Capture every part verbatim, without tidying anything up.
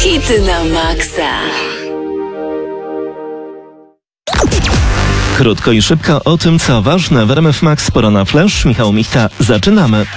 Hity na maksa. Krótko i szybko o tym, co ważne w R M F Max. Pora na flash. Michał Michta. Zaczynamy.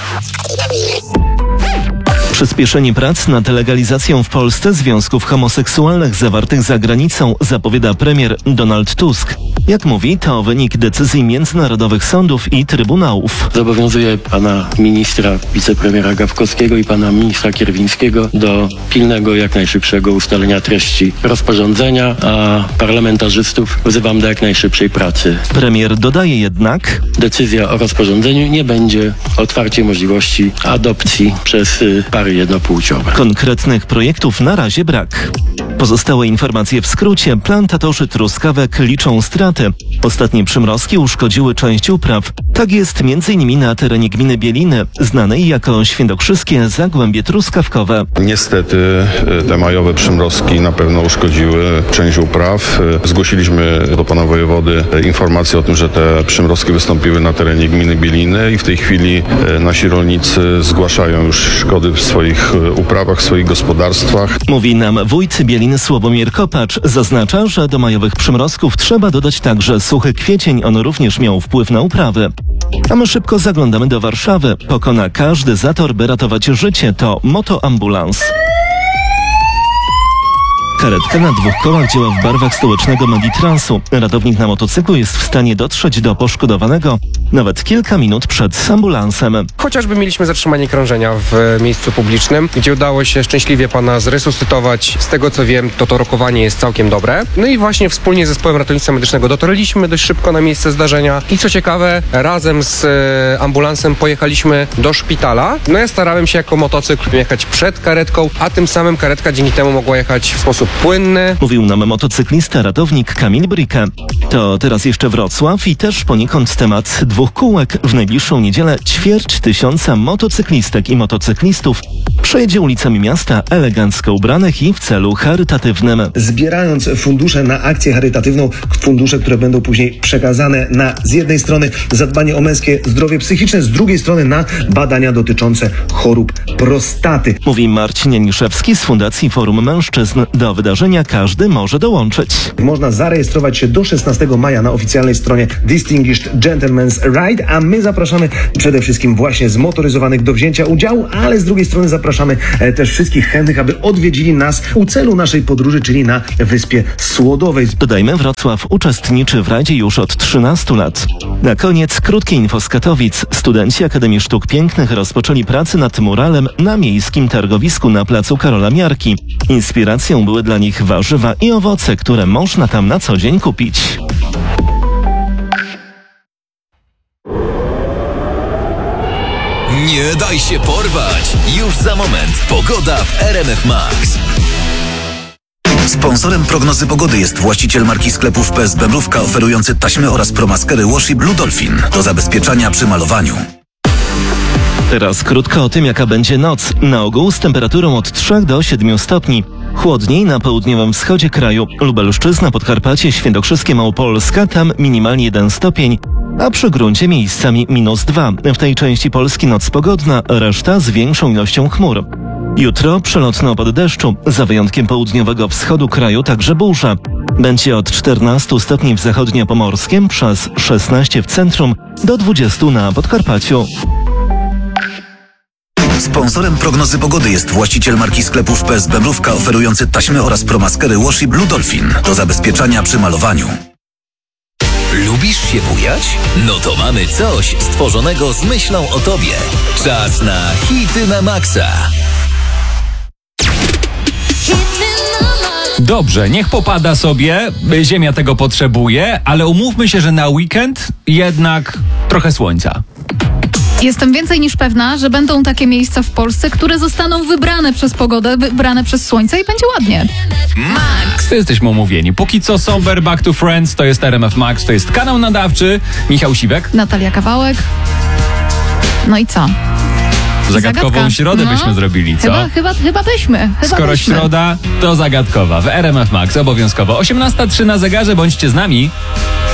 Przyspieszenie prac nad legalizacją w Polsce związków homoseksualnych zawartych za granicą zapowiada premier Donald Tusk. Jak mówi, to wynik decyzji międzynarodowych sądów i trybunałów. Zobowiązuję pana ministra, wicepremiera Gawkowskiego i pana ministra Kierwińskiego do pilnego, jak najszybszego ustalenia treści rozporządzenia, a parlamentarzystów wzywam do jak najszybszej pracy. Premier dodaje jednak, decyzja o rozporządzeniu nie będzie otwarciem możliwości adopcji przez pary jednopłciowe. Konkretnych projektów na razie brak. Pozostałe informacje w skrócie. Plantatorzy truskawek liczą straty. Ostatnie przymrozki uszkodziły część upraw. Tak jest między innymi na terenie gminy Bieliny, znanej jako świętokrzyskie Zagłębie Truskawkowe. Niestety te majowe przymrozki na pewno uszkodziły część upraw. Zgłosiliśmy do pana wojewody informację o tym, że te przymrozki wystąpiły na terenie gminy Bieliny i w tej chwili nasi rolnicy zgłaszają już szkody w swoich uprawach, w swoich gospodarstwach. Mówi nam wójt Bieliny Sławomir Kopacz. Zaznacza, że do majowych przymrozków trzeba dodać także suchy kwiecień. On również miał wpływ na uprawy. A my szybko zaglądamy do Warszawy. Pokona każdy zator, by ratować życie. To motoambulans. Karetka na dwóch kołach działa w barwach stołecznego Meditransu. Ratownik na motocyklu jest w stanie dotrzeć do poszkodowanego nawet kilka minut przed ambulansem. Chociażby mieliśmy zatrzymanie krążenia w miejscu publicznym, gdzie udało się szczęśliwie pana zresuscytować. Z tego co wiem, to to rokowanie jest całkiem dobre. No i właśnie wspólnie z zespołem ratownictwa medycznego dotarliśmy dość szybko na miejsce zdarzenia i co ciekawe, razem z e, ambulansem pojechaliśmy do szpitala. No ja starałem się jako motocykl jechać przed karetką, a tym samym karetka dzięki temu mogła jechać w sposób płynny. Mówił nam motocyklista, ratownik Kamil Brykę. To teraz jeszcze Wrocław i też poniekąd temat dwóch kółek. W najbliższą niedzielę ćwierć tysiąca motocyklistek i motocyklistów przejedzie ulicami miasta elegancko ubranych i w celu charytatywnym. Zbierając fundusze na akcję charytatywną, fundusze, które będą później przekazane na z jednej strony zadbanie o męskie zdrowie psychiczne, z drugiej strony na badania dotyczące chorób prostaty. Mówi Marcin Janiszewski z Fundacji Forum Mężczyzn. Do wydarzenia każdy może dołączyć. Można zarejestrować się do szesnastego maja na oficjalnej stronie Distinguished Gentleman's Ride, a my zapraszamy przede wszystkim właśnie zmotoryzowanych do wzięcia udziału, ale z drugiej strony zapraszamy też wszystkich chętnych, aby odwiedzili nas u celu naszej podróży, czyli na Wyspie Słodowej. Dodajmy, Wrocław uczestniczy w rajdzie już od trzynastu lat. Na koniec krótkie info z Katowic. Studenci Akademii Sztuk Pięknych rozpoczęli pracę nad muralem na miejskim targowisku na placu Karola Miarki. Inspiracją były dla nich warzywa i owoce, które można tam na co dzień kupić. Nie daj się porwać! Już za moment pogoda w R M F Max. Sponsorem prognozy pogody jest właściciel marki sklepów P S B Mrówka, oferujący taśmy oraz promaskery Washi Blue Dolphin do zabezpieczania przy malowaniu. Teraz krótko o tym, jaka będzie noc. Na ogół z temperaturą od trzech do siedmiu stopni. Chłodniej na południowym wschodzie kraju. Lubelszczyzna, Podkarpacie, Świętokrzyskie, Małopolska, tam minimalnie jeden stopień, a przy gruncie miejscami minus dwa. W tej części Polski noc pogodna, reszta z większą ilością chmur. Jutro przelotny opad deszczu, za wyjątkiem południowego wschodu kraju także burza. Będzie od czternastu stopni w zachodniopomorskiem, przez szesnaście w centrum, do dwudziestu na Podkarpaciu. Sponsorem prognozy pogody jest właściciel marki sklepów P S B Mrówka, oferujący taśmy oraz promaskery Washi Blue Dolphin do zabezpieczania przy malowaniu. Lubisz się bujać? No to mamy coś stworzonego z myślą o tobie. Czas na hity na maksa. Dobrze, niech popada sobie, ziemia tego potrzebuje, ale umówmy się, że na weekend jednak trochę słońca. Jestem więcej niż pewna, że będą takie miejsca w Polsce, które zostaną wybrane przez pogodę, wybrane przez słońce i będzie ładnie. Max! Jesteśmy umówieni. Póki co Sober, Back to Friends, to jest R M F Max, to jest kanał nadawczy. Michał Siwek. Natalia Kawałek. No i co? Zagadkową Zagadka. środę no, byśmy zrobili, co? Chyba, chyba, chyba byśmy. Chyba Skoro byśmy. środa, to zagadkowa. W R M F Max obowiązkowo. osiemnasta trzy na zegarze, bądźcie z nami.